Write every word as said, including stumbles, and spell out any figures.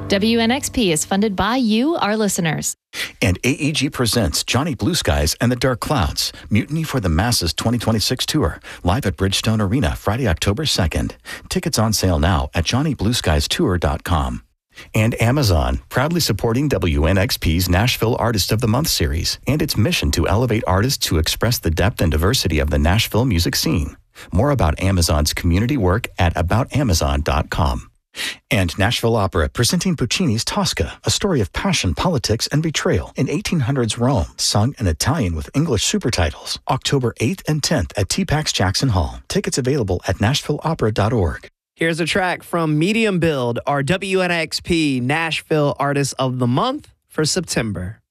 W N X P is funded by you, our listeners. And A E G presents Johnny Blue Skies and the Dark Clouds, Mutiny for the Masses twenty twenty-six tour, live at Bridgestone Arena Friday, October second. Tickets on sale now at johnny blue skies tour dot com. And Amazon, proudly supporting W N X P's Nashville Artist of the Month series and its mission to elevate artists who express the depth and diversity of the Nashville music scene. More about Amazon's community work at about amazon dot com. And Nashville Opera presenting Puccini's Tosca, a story of passion, politics, and betrayal in eighteen hundreds Rome, sung in Italian with English supertitles. October eighth and tenth at T PAX Jackson Hall. Tickets available at nashville opera dot org. Here's a track from Medium Build, our W N X P Nashville Artist of the Month for September.